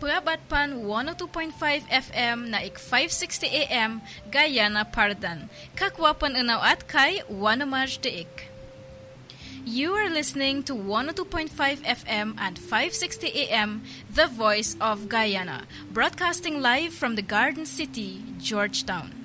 Purabatpan 102.5 FM na ik 560 AM Guyana Pardan. Kakwapan unawat kay Wanamaj Deik. You are listening to 102.5 FM and 560 AM, The Voice of Guyana, broadcasting live from the Garden City, Georgetown.